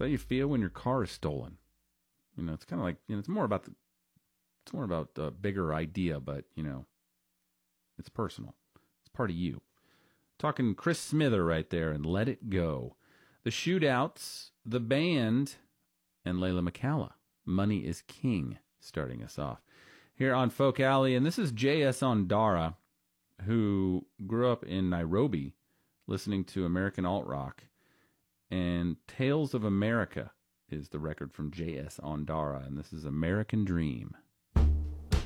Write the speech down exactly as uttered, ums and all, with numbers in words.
how you feel when your car is stolen. You know, it's kind of like, you know, it's more about the, it's more about the bigger idea, but, you know, it's personal. It's part of you. Talking Chris Smither right there and Let It Go. The Shootouts, The Band, and Layla McCalla. Money is King, starting us off here on Folk Alley. And this is J S Ondara, who grew up in Nairobi listening to American alt-rock. And Tales of America is the record from J S Ondara, and this is American Dream.